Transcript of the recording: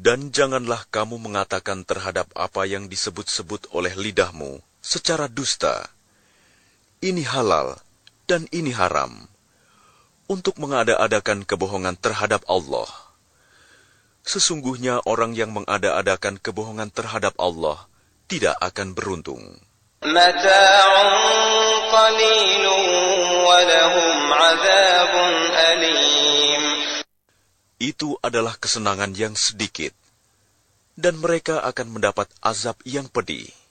Dan janganlah kamu mengatakan terhadap apa yang disebut-sebut oleh lidahmu secara dusta, ini halal dan ini haram, untuk mengada-adakan kebohongan terhadap Allah. Sesungguhnya orang yang mengada-adakan kebohongan terhadap Allah tidak akan beruntung. Mata'un qalilun wa lahum 'adzabun alim. Itu adalah kesenangan yang sedikit, dan mereka akan mendapat azab yang pedih.